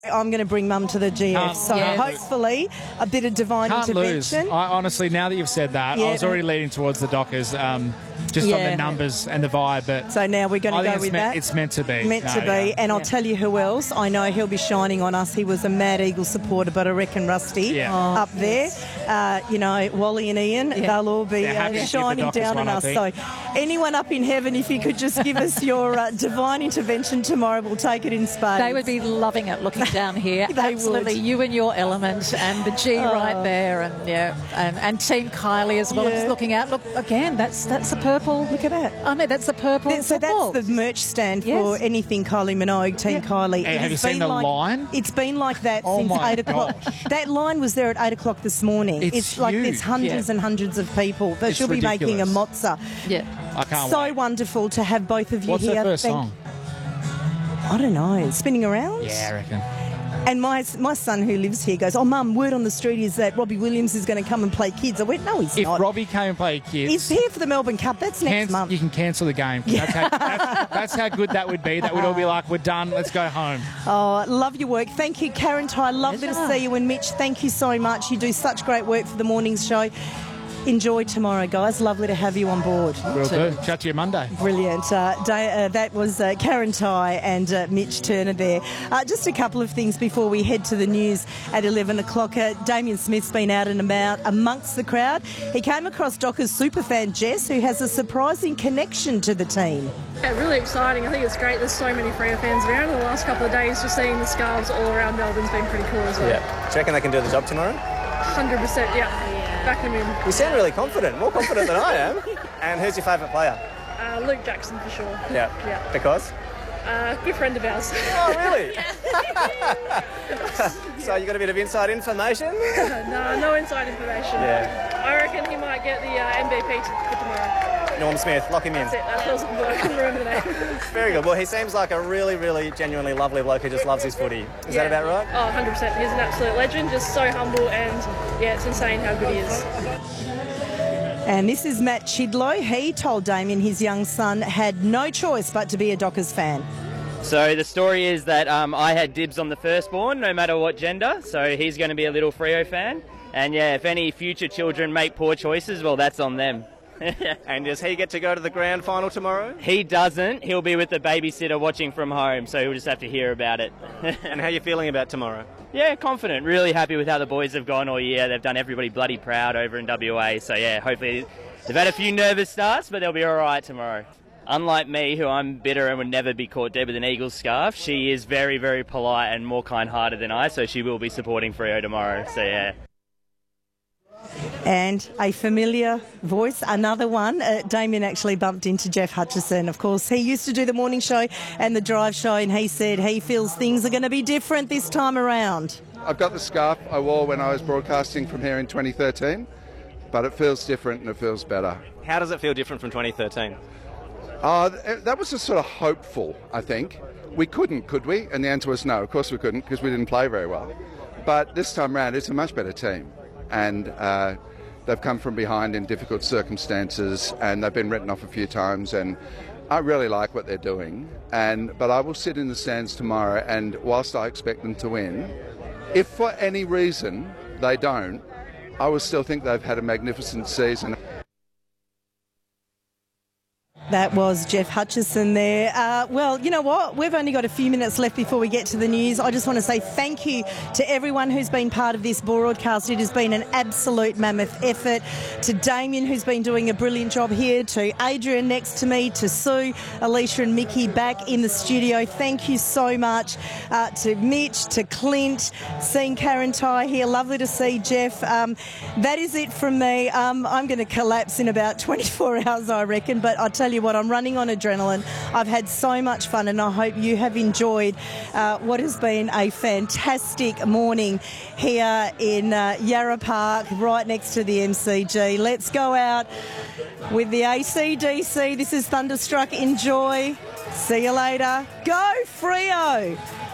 I'm going to bring Mum to the GF, so hopefully a bit of divine intervention. Lose. I honestly, now that you've said that, I was already leaning towards the Dockers, just on the numbers and the vibe. But so now we're going to go with that. It's meant to be. Meant to be. And I'll tell you who else. I know he'll be shining on us. He was a Mad Eagle supporter, but I reckon Rusty up there, Wally and Ian, they'll all be shining down on us. So anyone up in heaven, if you could just give us your divine intervention tomorrow, we'll take it in spades. They would be loving it looking down here. Absolutely. Would. You and your element and the G right there, and Team Kylie as well. I'm just looking out. Look again. That's a purple. Look at that. I mean, that's a purple. So that's the merch stand for anything Kylie Minogue, Team Kylie. Hey, have you seen the line? It's been like that since 8 o'clock. That line was there at 8 o'clock this morning. It's like huge. there's hundreds and hundreds of people. But she'll be making a mozza. Yeah. I can't so wait. wonderful to have both of you What's here. What's her first song? I don't know. Spinning Around? Yeah, I reckon. And my son who lives here goes, Mum, word on the street is that Robbie Williams is going to come and play kids. I went, no, he's not. If Robbie came and played kids... He's here for the Melbourne Cup. That's next month. You can cancel the game. That's how good that would be. That would all be like, we're done, let's go home. Oh, love your work. Thank you, Karen Ty. Lovely to see you. And Mitch, thank you so much. You do such great work for the morning's show. Enjoy tomorrow, guys. Lovely to have you on board. Will do. Chat to you Monday. Brilliant. That was Karen Ty and Mitch Turner there. Just a couple of things before we head to the news at 11 o'clock. Damien Smith's been out and about amongst the crowd. He came across Dockers superfan Jess, who has a surprising connection to the team. Yeah, really exciting. I think it's great. There's so many Freo fans around. In the last couple of days, just seeing the scarves all around Melbourne's been pretty cool as well. Yeah. Do you reckon they can do the job tomorrow? 100%, yeah. Back them in. You sound really confident, more confident than I am. And who's your favourite player? Luke Jackson for sure. Yeah. Because? Good friend of ours. Oh, really? So you got a bit of inside information? No inside information. Yeah. I reckon he might get the MVP for tomorrow. Norm Smith, lock him in. That's it. That feels good. I couldn't remember the name. Very good. Well, he seems like a really, really genuinely lovely bloke who just loves his footy. Is that about right? Oh, 100%. He's an absolute legend, just so humble, and it's insane how good he is. And this is Matt Chidlow. He told Damien his young son had no choice but to be a Dockers fan. So the story is that I had dibs on the firstborn, no matter what gender, so he's going to be a little Freo fan. And if any future children make poor choices, well, that's on them. And does he get to go to the grand final tomorrow? He doesn't. He'll be with the babysitter watching from home, so he'll just have to hear about it. And how are you feeling about tomorrow? Yeah, confident. Really happy with how the boys have gone all year. They've done everybody bloody proud over in WA. So, hopefully they've had a few nervous starts, but they'll be all right tomorrow. Unlike me, who I'm bitter and would never be caught dead with an Eagles scarf, she is very, very polite and more kind-hearted than I, so she will be supporting Freo tomorrow. So, yeah. And a familiar voice, another one. Damien actually bumped into Jeff Hutchison. Of course, he used to do the morning show and the drive show, and he said he feels things are going to be different this time around. I've got the scarf I wore when I was broadcasting from here in 2013, but it feels different and it feels better. How does it feel different from 2013? That was just sort of hopeful, I think. We couldn't, could we? And the answer was no. Of course we couldn't, because we didn't play very well. But this time around, it's a much better team. And they've come from behind in difficult circumstances, and they've been written off a few times, and I really like what they're doing. But I will sit in the stands tomorrow, and whilst I expect them to win, if for any reason they don't, I will still think they've had a magnificent season. That was Jeff Hutchison there. Well, you know what? We've only got a few minutes left before we get to the news. I just want to say thank you to everyone who's been part of this broadcast. It has been an absolute mammoth effort. To Damien, who's been doing a brilliant job here, to Adrian next to me, to Sue, Alicia and Mickey back in the studio. Thank you so much. To Mitch, to Clint, seeing Karen Ty here. Lovely to see Jeff. That is it from me. I'm going to collapse in about 24 hours, I reckon, but I tell you what, I'm running on adrenaline. I've had so much fun, and I hope you have enjoyed what has been a fantastic morning here in Yarra Park, right next to the MCG. Let's go out with the AC/DC. This is Thunderstruck. Enjoy. See you later. Go Freo!